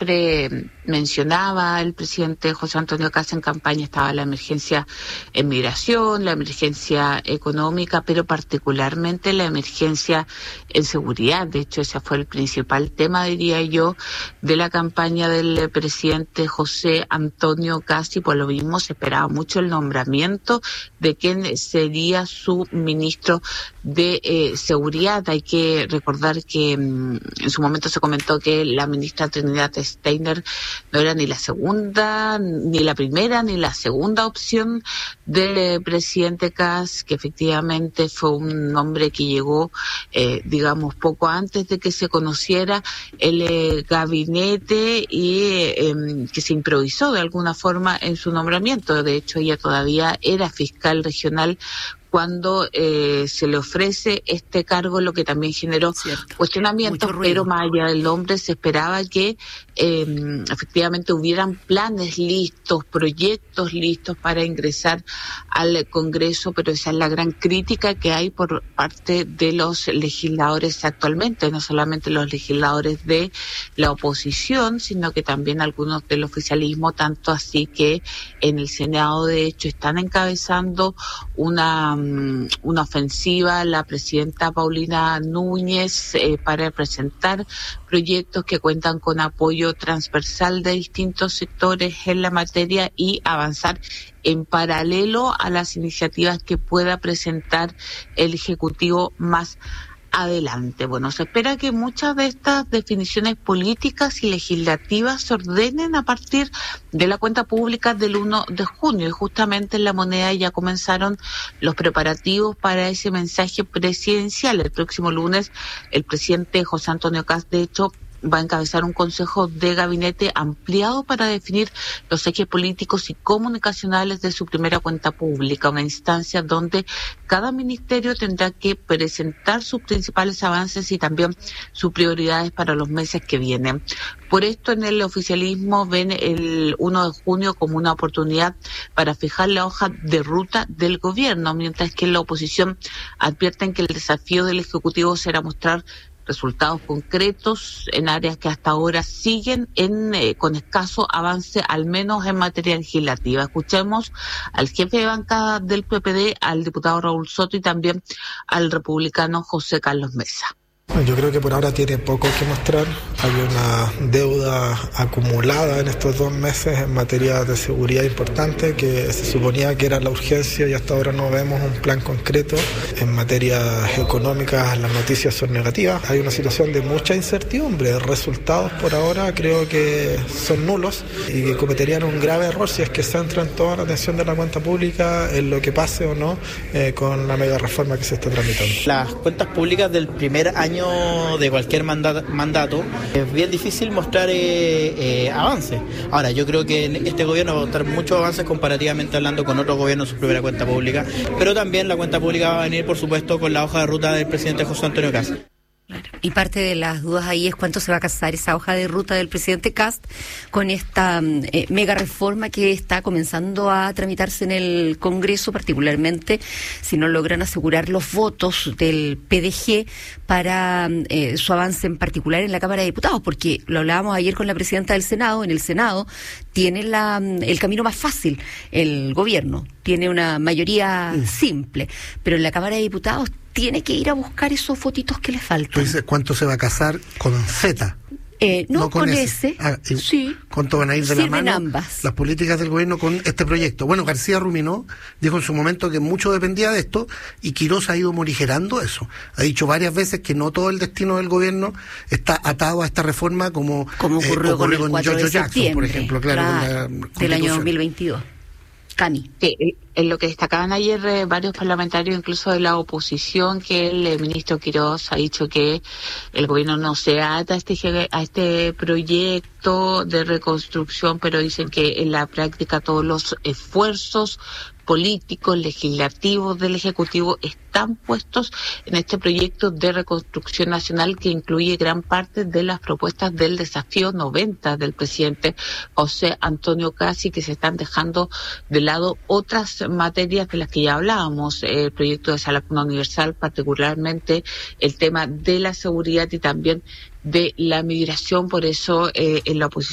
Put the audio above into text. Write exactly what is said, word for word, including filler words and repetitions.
siempre mencionaba el presidente José Antonio Kast en campaña estaba la emergencia en migración, la emergencia económica, pero particularmente la emergencia en seguridad. De hecho, ese fue el principal tema, diría yo, de la campaña del presidente José Antonio Kast, y por lo mismo se esperaba mucho el nombramiento de quien sería su ministro de eh, seguridad. Hay que recordar que mmm, en su momento se comentó que la ministra Trinidad Steiner no era ni la segunda, ni la primera, ni la segunda opción del eh, presidente Kast, que efectivamente fue un hombre que llegó, eh, digamos, poco antes de que se conociera el eh, gabinete y eh, que se improvisó de alguna forma en su nombramiento. De hecho, ella todavía era fiscal regional cuando eh, se le ofrece este cargo, lo que también generó Cierto. cuestionamientos, pero más allá del nombre se esperaba que eh, efectivamente hubieran planes listos, proyectos listos para ingresar al Congreso, pero esa es la gran crítica que hay por parte de los legisladores actualmente, no solamente los legisladores de la oposición, sino que también algunos del oficialismo, tanto así que en el Senado de hecho están encabezando una una ofensiva la presidenta Paulina Núñez eh, para presentar proyectos que cuentan con apoyo transversal de distintos sectores en la materia y avanzar en paralelo a las iniciativas que pueda presentar el Ejecutivo más adelante. Bueno, se espera que muchas de estas definiciones políticas y legislativas se ordenen a partir de la cuenta pública del primero de junio, y justamente en La Moneda ya comenzaron los preparativos para ese mensaje presidencial. El próximo lunes el presidente José Antonio Kast, de hecho, va a encabezar un consejo de gabinete ampliado para definir los ejes políticos y comunicacionales de su primera cuenta pública, una instancia donde cada ministerio tendrá que presentar sus principales avances y también sus prioridades para los meses que vienen. Por esto, en el oficialismo ven el primero de junio como una oportunidad para fijar la hoja de ruta del gobierno, mientras que en la oposición advierten que el desafío del Ejecutivo será mostrar resultados concretos en áreas que hasta ahora siguen en eh, con escaso avance, al menos en materia legislativa. Escuchemos al jefe de bancada del P P D, al diputado Raúl Soto, y también al republicano José Carlos Mesa. Yo creo que por ahora tiene poco que mostrar. Hay una deuda acumulada en estos dos meses en materia de seguridad importante, que se suponía que era la urgencia y hasta ahora no vemos un plan concreto. En materias económicas las noticias son negativas. Hay una situación de mucha incertidumbre. Resultados por ahora creo que son nulos y que cometerían un grave error si es que centran toda la atención de la cuenta pública en lo que pase o no eh, con la mega reforma que se está tramitando. Las cuentas públicas del primer año de cualquier mandato, mandato es bien difícil mostrar eh, eh, avances. Ahora, yo creo que en este gobierno va a mostrar muchos avances comparativamente hablando con otros gobiernos en su primera cuenta pública, pero también la cuenta pública va a venir, por supuesto, con la hoja de ruta del presidente José Antonio Kast. Claro. Y parte de las dudas ahí es cuánto se va a casar esa hoja de ruta del presidente Kast con esta eh, mega reforma que está comenzando a tramitarse en el Congreso, particularmente si no logran asegurar los votos del P D G para eh, su avance en particular en la Cámara de Diputados, porque lo hablábamos ayer con la presidenta del Senado. En el Senado tiene la, el camino más fácil el gobierno, tiene una mayoría mm. simple, pero en la Cámara de Diputados tiene que ir a buscar esos votitos que le faltan. ¿Tú dices cuánto se va a casar con Z? Eh, no, no con, con ese. ese. Ah, sí. ¿Cuánto van a ir de la mano ambas las políticas del gobierno con este proyecto? Bueno, García Ruminó dijo en su momento que mucho dependía de esto, y Quirós ha ido morigerando eso. Ha dicho varias veces que no todo el destino del gobierno está atado a esta reforma, como, como ocurrió, eh, ocurrió con, con George Jackson, por ejemplo, claro, claro, con la del año dos mil veintidós. Cami. Sí, en lo que destacaban ayer eh, varios parlamentarios, incluso de la oposición, que el eh, ministro Quirós ha dicho que el gobierno no se ata a este, a este proyecto de reconstrucción, pero dicen que en la práctica todos los esfuerzos políticos, legislativos del Ejecutivo están puestos en este proyecto de reconstrucción nacional que incluye gran parte de las propuestas del desafío noventa del presidente José Antonio Kast, y que se están dejando de lado otras materias de las que ya hablábamos, el proyecto de salud universal, particularmente el tema de la seguridad y también de la migración. Por eso eh, en la oposición